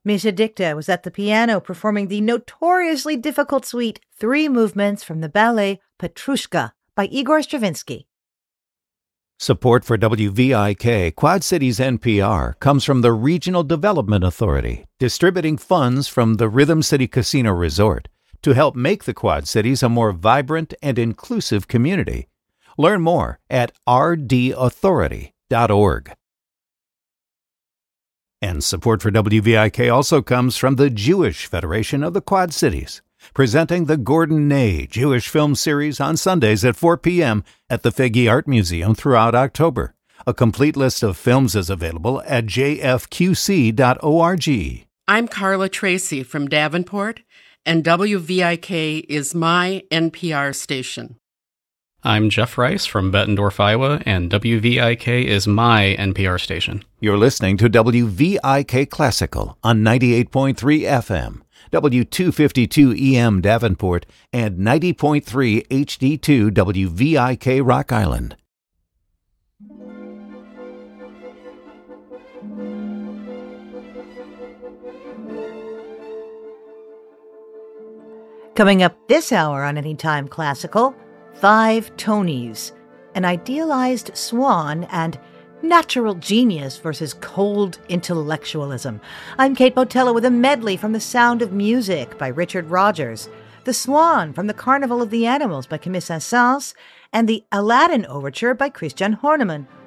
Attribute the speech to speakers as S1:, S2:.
S1: Misha Dikta was at the piano performing the notoriously difficult suite 3 movements from the ballet Petrushka by Igor Stravinsky.
S2: Support for WVIK Quad Cities NPR comes from the Regional Development Authority, distributing funds from the Rhythm City Casino Resort to help make the Quad Cities a more vibrant and inclusive community. Learn more at rdauthority.org. And support for WVIK also comes from the Jewish Federation of the Quad Cities, presenting the Gordon Ney Jewish Film Series on Sundays at 4 p.m. at the Figge Art Museum throughout October. A complete list of films is available at jfqc.org.
S3: I'm Carla Tracy from Davenport, and WVIK is my NPR station.
S4: I'm Jeff Rice from Bettendorf, Iowa, and WVIK is my NPR station.
S2: You're listening to WVIK Classical on 98.3 FM. W252 EM Davenport, and 90.3 HD2 WVIK Rock Island.
S1: Coming up this hour on Anytime Classical, 5 Tonys, an idealized swan, and natural genius versus cold intellectualism. I'm Kate Botella with a medley from The Sound of Music by Richard Rodgers, The Swan from The Carnival of the Animals by Camille Saint-Saëns, and the Aladdin Overture by Christian Horneman,